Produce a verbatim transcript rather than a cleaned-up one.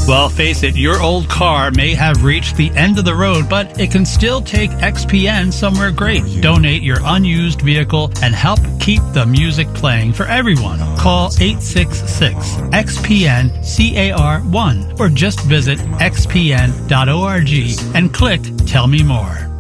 Well, face it, your old car may have reached the end of the road, but it can still take X P N somewhere great. Donate your unused vehicle and help keep the music playing for everyone. Call eight six six X P N C A R one or just visit x p n dot org and click Tell Me More.